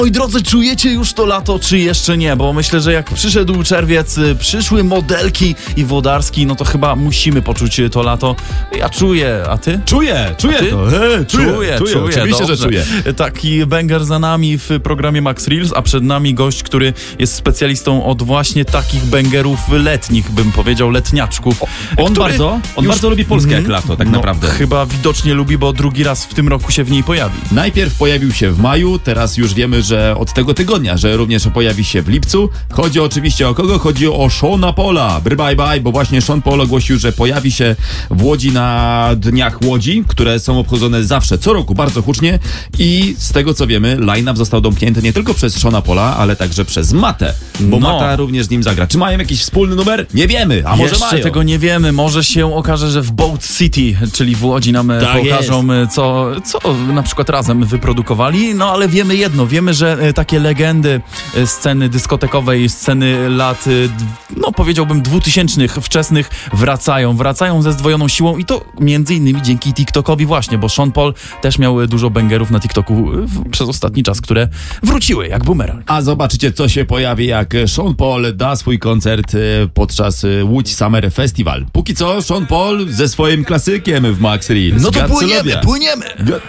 Moi drodzy, czujecie już to lato, czy jeszcze nie? Bo myślę, że jak przyszedł czerwiec, przyszły modelki i Włodarski, no to chyba musimy poczuć to lato. Ja czuję, a ty? Czuję Czuję. Oczywiście, dobrze. że czuję. Taki banger za nami w programie Max Reels, a przed nami gość, który jest specjalistą od właśnie takich bangerów letnich, bym powiedział, letniaczków. On bardzo lubi Polskę jak lato, tak naprawdę. Chyba widocznie lubi, bo drugi raz w tym roku się w niej pojawi. Najpierw pojawił się w maju, teraz już wiemy, że od tego tygodnia, że również pojawi się w lipcu. Chodzi oczywiście o kogo? Chodzi o Seana Paula. Bye, bo właśnie Sean Paul ogłosił, że pojawi się w Łodzi na Dniach Łodzi, które są obchodzone zawsze, co roku, bardzo hucznie i z tego co wiemy, line-up został domknięty nie tylko przez Seana Paula, ale także przez Matę, bo Mata również z nim zagra. Czy mają jakiś wspólny numer? Nie wiemy, a może Jeszcze mają. tego nie wiemy, może się okaże, że w Boat City, czyli w Łodzi nam pokażą, co na przykład razem wyprodukowali, no ale wiemy jedno, wiemy, że takie legendy sceny dyskotekowej, sceny lat, no powiedziałbym 2000 wczesnych wracają ze zdwojoną siłą i to między innymi dzięki TikTokowi właśnie, bo Sean Paul też miał dużo bangerów na TikToku przez ostatni czas, które wróciły jak bumerang. A zobaczycie, co się pojawi, jak Sean Paul da swój koncert podczas Łódź Summer Festival. Póki co Sean Paul ze swoim klasykiem w Max Reels. No to Gratuluję. płyniemy!